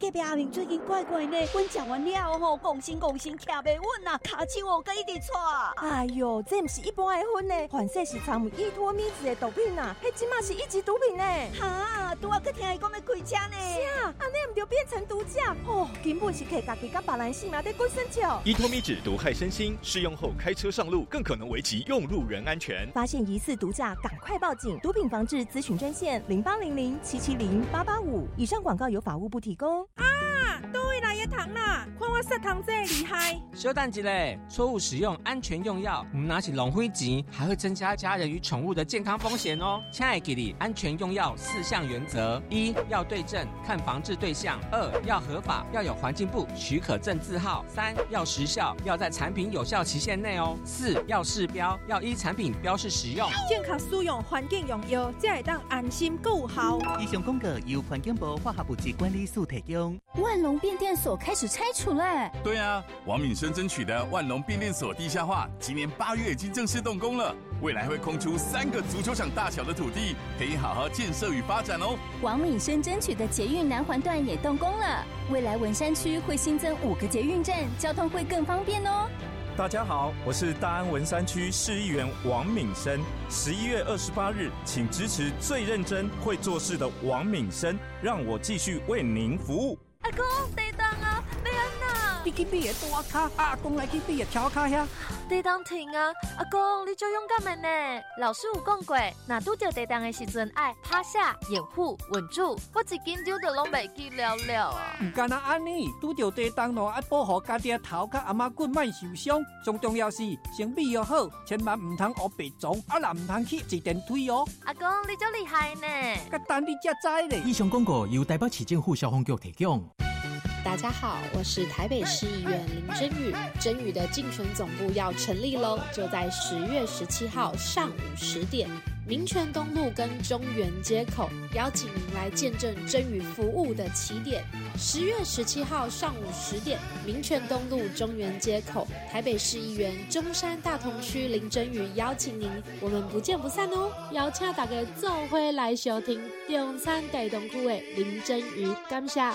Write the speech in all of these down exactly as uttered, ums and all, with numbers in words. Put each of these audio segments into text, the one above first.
隔壁阿明最近怪怪呢，阮食完了吼，讲心讲心徛袂稳啊，骹手哦，佮一直搓。 哎哟，这不是一般的薰呢，反正是掺有依托咪子的毒品啊，迄即马是一级毒品呢。 哈，拄啊，佮听伊讲要开车呢。 是啊，安尼唔就变成毒驾哦，根本是摕家己甲别人性命在滚身桥。 依托咪酯毒害身心，使用后开车上路更可能危及用路人安全。 发现疑似毒驾，赶快报警！毒品防治咨询专线零八零零七七零八八五。以上广告由法务部提供。 啊，倒位来的糖啦！看我摄糖这厉害。 稍等一下，错误使用安全用药，唔拿起浪费钱，还会增加家人与宠物的健康风险哦。亲爱的你，安全用药四项原则：一要对症，看防治对象；二要合法，要有环境部许可证字号；三要时效，要在产品有效期限内哦；四要试标，要依产品标示使用。 健康使用环境用药，才会当安心够有效。 以上广告由环境部化学物质管理署提供。 万隆变电所开始拆除了。 对啊，王敏生争取的万隆变电所地下化，今年八月已经正式动工了，未来会空出三个足球场大小的土地，可以好好建设与发展哦。 王敏生争取的捷运南环段也动工了，未来文山区会新增五个捷运站，交通会更方便哦。 大家好，我是大安文山区市议员王敏生。十一月二十八日，请支持最认真会做事的王敏生，让我继续为您服务。 阿公，地动啊，要安哪？ 你去比个大卡，阿公来去比个小卡遐。 地动停啊！阿公，你就勇敢的呢。老师有讲过，若拄到地动的时阵，爱趴下、掩护、稳住。我一紧张就拢袂记了了啊！ 唔干那安尼，拄到地动咯，爱保护家己的头甲阿妈骨莫受伤。最重要是先备要好，千万唔通学白撞，啊啦唔通去坐电梯哦。 阿公，你真厉害呢！ 甲等你才知咧。 以上广告由台北市政府消防局提供。 大家好，我是台北市议员林真宇。真宇的竞选总部要成立喽，就在十月十七号上午十点，民权东路跟中原街口，邀请您来见证真宇服务的起点。十月十七号上午十点，民权东路中原街口，台北市议员中山大同区林真宇邀请您，我们不见不散哦！邀请大家做伙来收听中山大同区的林真宇，感谢。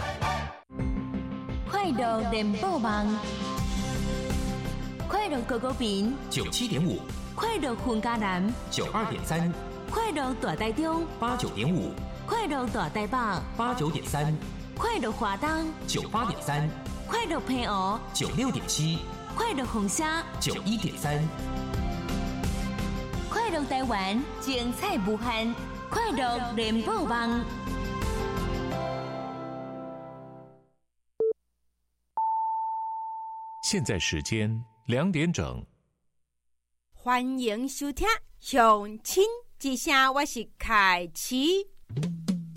快乐联播网，快乐狗狗饼九七点五， 快乐混家南九二点三， 快乐大台中八九点五， 快乐大台北八九点三， 快乐华东九八点三， 快乐平湖九六点七， 快乐红沙九一点三， 快乐台湾精彩无限，快乐联播网。 现在时间两点整， 欢迎收听《乡亲之声》，我是凯琪。